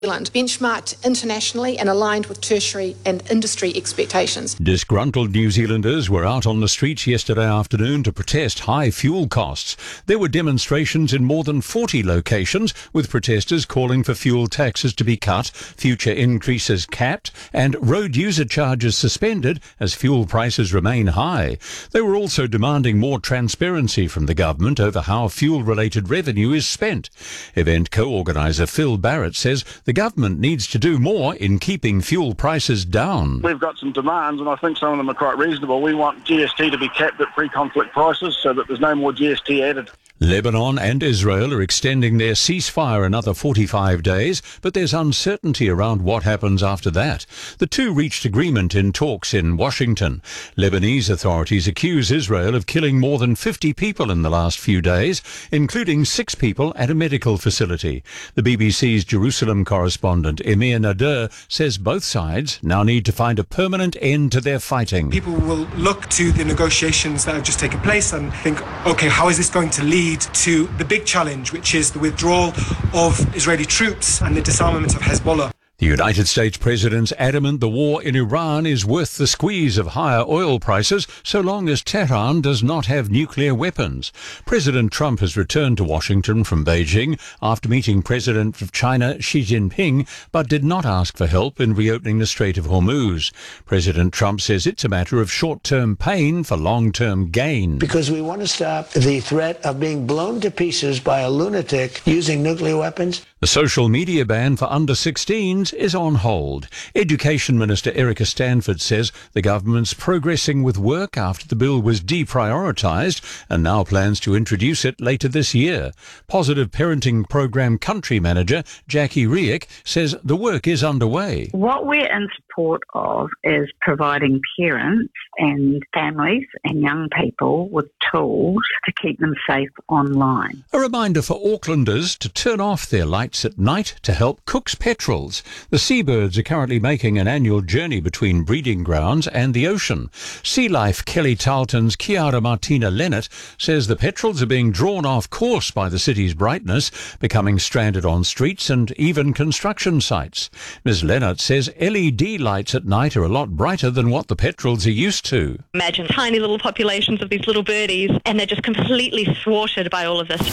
Zealand, benchmarked internationally and aligned with tertiary and industry expectations. Disgruntled New Zealanders were out on the streets yesterday afternoon to protest high fuel costs. There were demonstrations in more than 40 locations, with protesters calling for fuel taxes to be cut, future increases capped, and road user charges suspended as fuel prices remain high. They were also demanding more transparency from the government over how fuel-related revenue is spent. Event co-organiser Phil Barrett says the government needs to do more in keeping fuel prices down. We've got some demands, and I think some of them are quite reasonable. We want GST to be capped at pre-conflict prices so that there's no more GST added. Lebanon and Israel are extending their ceasefire another 45 days, but there's uncertainty around what happens after that. The two reached agreement in talks in Washington. Lebanese authorities accuse Israel of killing more than 50 people in the last few days, including 6 people at a medical facility. The BBC's Jerusalem correspondent Emir Nader says both sides now need to find a permanent end to their fighting. People will look to the negotiations that have just taken place and think, OK, how is this going to lead to the big challenge, which is the withdrawal of Israeli troops and the disarmament of Hezbollah? The United States president's adamant the war in Iran is worth the squeeze of higher oil prices so long as Tehran does not have nuclear weapons. President Trump has returned to Washington from Beijing after meeting President of China Xi Jinping, but did not ask for help in reopening the Strait of Hormuz. President Trump says it's a matter of short-term pain for long-term gain. Because we want to stop the threat of being blown to pieces by a lunatic using nuclear weapons. The social media ban for under-16s is on hold. Education Minister Erica Stanford says the government's progressing with work after the bill was deprioritised and now plans to introduce it later this year. Positive Parenting Programme Country Manager Jackie Riek says the work is underway. What we're in support of is providing parents and families and young people with tools to keep them safe online. A reminder for Aucklanders to turn off their lights at night to help Cook's Petrels. The seabirds are currently making an annual journey between breeding grounds and the ocean. Sea Life Kelly Tarleton's Chiara Martina Lennart says the petrels are being drawn off course by the city's brightness, becoming stranded on streets and even construction sites. Ms. Lennart says LED lights at night are a lot brighter than what the petrels are used to. Imagine tiny little populations of these little birdies, and they're just completely thwarted by all of this.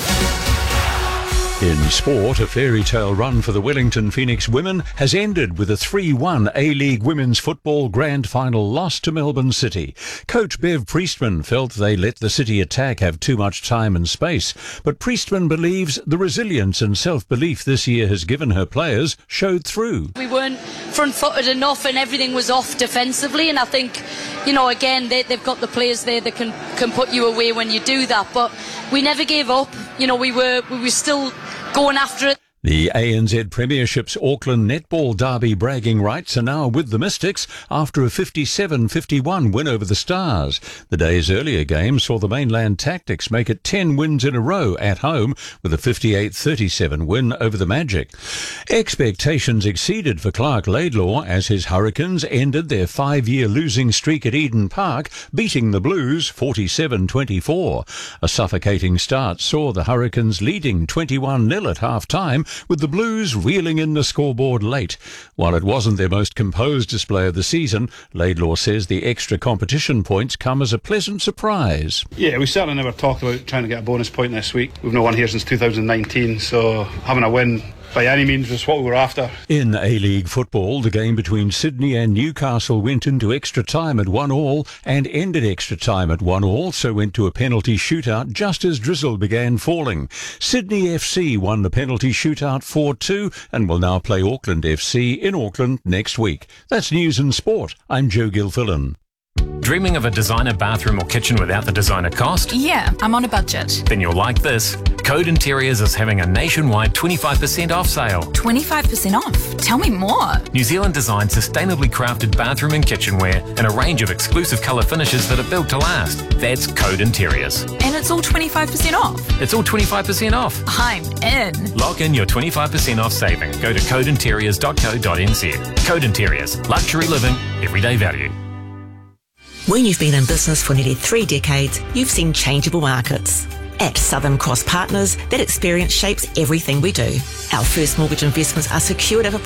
In sport, a fairy tale run for the Wellington Phoenix women has ended with a 3-1 A-League Women's Football Grand Final loss to Melbourne City. Coach Bev Priestman felt they let the City attack have too much time and space, but Priestman believes the resilience and self-belief this year has given her players showed through. We weren't front-footed enough and everything was off defensively, and I think, again, they've got the players there that can put you away when you do that, but we never gave up. We were still going after it. The ANZ Premiership's Auckland Netball Derby bragging rights are now with the Mystics after a 57-51 win over the Stars. The day's earlier game saw the Mainland Tactics make it 10 wins in a row at home with a 58-37 win over the Magic. Expectations exceeded for Clark Laidlaw as his Hurricanes ended their 5-year losing streak at Eden Park, beating the Blues 47-24. A suffocating start saw the Hurricanes leading 21-0 at half-time, with the Blues reeling in the scoreboard late. While it wasn't their most composed display of the season, Laidlaw says the extra competition points come as a pleasant surprise. Yeah, we certainly never talked about trying to get a bonus point this week. We've not won here since 2019, so having a win by any means was what we were after. In A-League football, the game between Sydney and Newcastle went into extra time at 1-1 and ended extra time at 1-1, so went to a penalty shootout just as drizzle began falling. Sydney FC won the penalty shootout 4-2 and will now play Auckland FC in Auckland next week. That's news and sport. I'm Joe Gilfillan. Dreaming of a designer bathroom or kitchen without the designer cost? Yeah, I'm on a budget. Then you'll like this. Code Interiors is having a nationwide 25% off sale. 25% off? Tell me more. New Zealand designed sustainably crafted bathroom and kitchenware and a range of exclusive colour finishes that are built to last. That's Code Interiors. And it's all 25% off? It's all 25% off. I'm in. Lock in your 25% off saving. Go to codeinteriors.co.nz. Code Interiors. Luxury living. Everyday value. When you've been in business for nearly 3 decades, you've seen changeable markets. At Southern Cross Partners, that experience shapes everything we do. Our first mortgage investments are secured at a